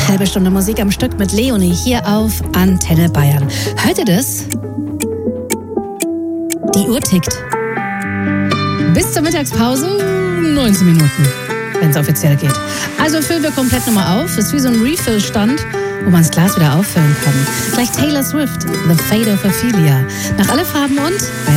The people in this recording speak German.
Halbe Stunde Musik am Stück mit Leonie hier auf Antenne Bayern. Hört ihr das? Die Uhr tickt. Bis zur Mittagspause 19 Minuten, wenn es offiziell geht. Also füllen wir komplett nochmal auf. Ist wie so ein Refill-Stand, wo man das Glas wieder auffüllen kann. Gleich Taylor Swift, The Fate of Ophelia. Nach alle Farben und